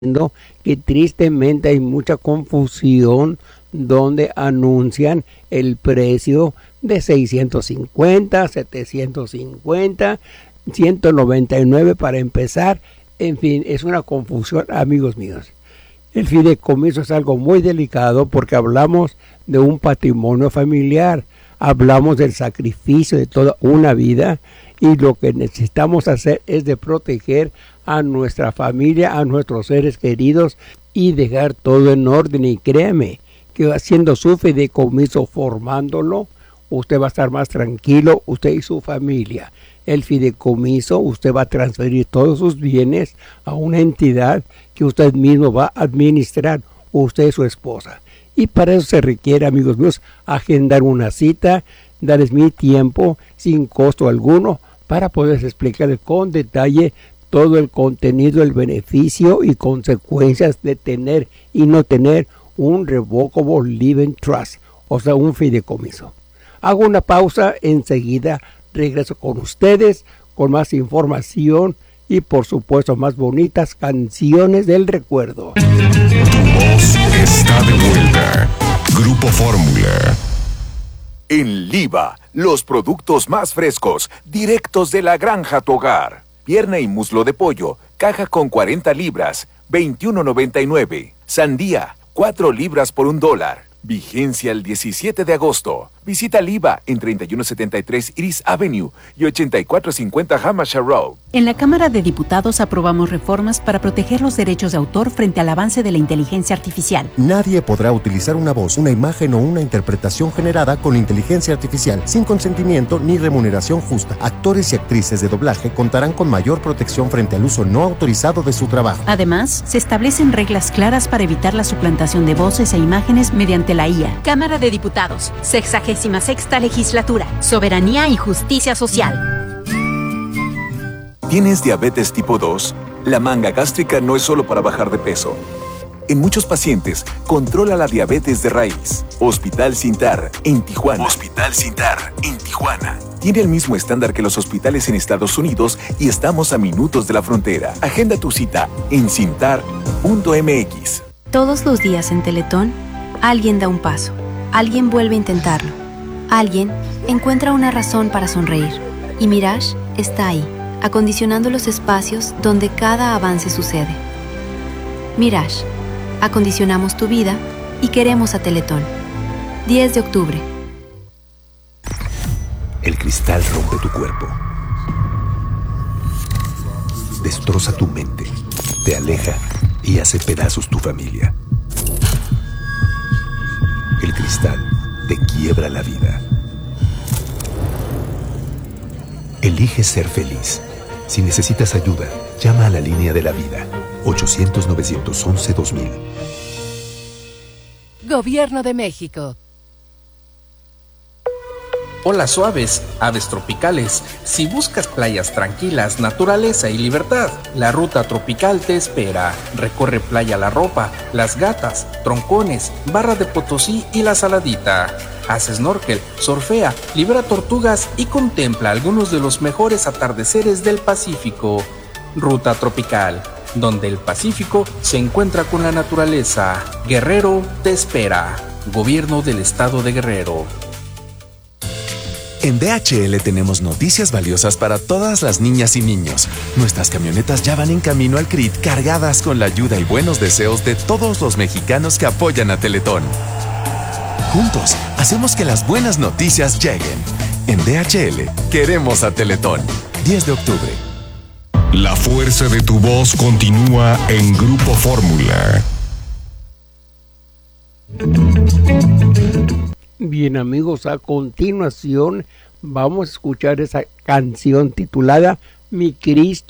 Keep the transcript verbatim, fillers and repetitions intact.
que tristemente hay mucha confusión donde anuncian el precio de seiscientos cincuenta, setecientos cincuenta, ciento noventa y nueve para empezar. En fin, es una confusión, amigos míos. El fideicomiso es algo muy delicado porque hablamos de un patrimonio familiar, hablamos del sacrificio de toda una vida y lo que necesitamos hacer es de proteger a nuestra familia, a nuestros seres queridos y dejar todo en orden. Y créame que haciendo su fideicomiso, formándolo, usted va a estar más tranquilo, usted y su familia. El fideicomiso, usted va a transferir todos sus bienes a una entidad que usted mismo va a administrar, usted y su esposa. Y para eso se requiere, amigos míos, agendar una cita, darles mi tiempo sin costo alguno para poderles explicar con detalle todo el contenido, el beneficio y consecuencias de tener y no tener un Revocable Living Trust, o sea, un fideicomiso. Hago una pausa, enseguida regreso con ustedes con más información y por supuesto más bonitas canciones del recuerdo. Tu voz está de vuelta. Grupo Fórmula. En Liva, los productos más frescos, directos de la granja a tu hogar. Pierna y muslo de pollo, caja con cuarenta libras, veintiuno noventa y nueve. Sandía, cuatro libras por un dólar. Vigencia el diecisiete de agosto. Visita Liva en treinta y uno setenta y tres Iris Avenue y ochenta y cuatro cincuenta Hampshire Road. En la Cámara de Diputados aprobamos reformas para proteger los derechos de autor frente al avance de la inteligencia artificial. Nadie podrá utilizar una voz, una imagen o una interpretación generada con inteligencia artificial sin consentimiento ni remuneración justa. Actores y actrices de doblaje contarán con mayor protección frente al uso no autorizado de su trabajo. Además, se establecen reglas claras para evitar la suplantación de voces e imágenes mediante la I A. Cámara de Diputados, sexagésima sexta legislatura, soberanía y justicia social. ¿Tienes diabetes tipo dos? La manga gástrica no es solo para bajar de peso. En muchos pacientes, controla la diabetes de raíz. Hospital Sintar, en Tijuana. Hospital Sintar, en Tijuana. Tiene el mismo estándar que los hospitales en Estados Unidos y estamos a minutos de la frontera. Agenda tu cita en cintar punto m x. Todos los días en Teletón, alguien da un paso, alguien vuelve a intentarlo, alguien encuentra una razón para sonreír. Y Mirage está ahí, acondicionando los espacios donde cada avance sucede. Mirage, acondicionamos tu vida y queremos a Teletón. diez de octubre. El cristal rompe tu cuerpo, destroza tu mente, te aleja y hace pedazos tu familia. El cristal te quiebra la vida. Elige ser feliz. Si necesitas ayuda, llama a la línea de la vida. ochocientos, novecientos once, dos mil. Gobierno de México. Hola suaves, aves tropicales. Si buscas playas tranquilas, naturaleza y libertad, la ruta tropical te espera. Recorre Playa La Ropa, Las Gatas, Troncones, Barra de Potosí y La Saladita. Haz snorkel, surfea, libera tortugas y contempla algunos de los mejores atardeceres del Pacífico. Ruta tropical, donde el Pacífico se encuentra con la naturaleza. Guerrero te espera. Gobierno del Estado de Guerrero. En D H L tenemos noticias valiosas para todas las niñas y niños. Nuestras camionetas ya van en camino al C R I T cargadas con la ayuda y buenos deseos de todos los mexicanos que apoyan a Teletón. Juntos, hacemos que las buenas noticias lleguen. En D H L, queremos a Teletón. diez de octubre. La fuerza de tu voz continúa en Grupo Fórmula. Bien, amigos, a continuación vamos a escuchar esa canción titulada Mi Cristo